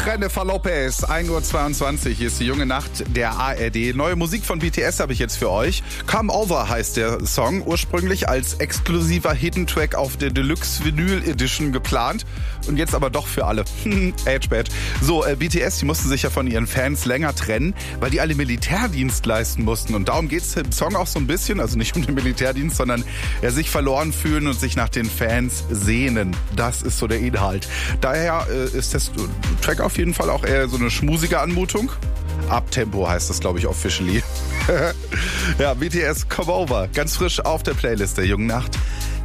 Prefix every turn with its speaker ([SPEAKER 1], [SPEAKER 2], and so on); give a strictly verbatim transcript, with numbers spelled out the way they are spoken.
[SPEAKER 1] Jennifer Lopez, ein Uhr zweiundzwanzig, hier ist die junge Nacht der A R D. Neue Musik von B T S habe ich jetzt für euch. Come Over heißt der Song, ursprünglich als exklusiver Hidden Track auf der Deluxe Vinyl Edition geplant und jetzt aber doch für alle. Age bad. So, äh, B T S, die mussten sich ja von ihren Fans länger trennen, weil die alle Militärdienst leisten mussten und darum geht es im Song auch so ein bisschen, also nicht um den Militärdienst, sondern ja, sich verloren fühlen und sich nach den Fans sehnen. Das ist so der Inhalt. Daher äh, ist das Track auf jeden Fall auch eher so eine schmusige Anmutung. Abtempo heißt das, glaube ich, officially. Ja, B T S Come Over, ganz frisch auf der Playlist der jungen Nacht.